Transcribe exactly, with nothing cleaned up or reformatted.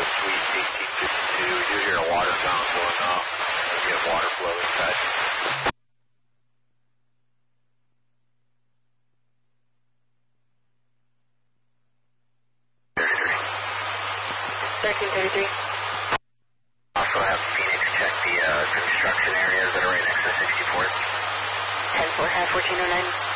Suite eighteen fifty-two. You hear a water fountain going off. You have water flow inside. thirteen thirty-three. Also have Phoenix check the uh, construction areas that are right next to sixty-fourth. ten four, half fourteen oh nine.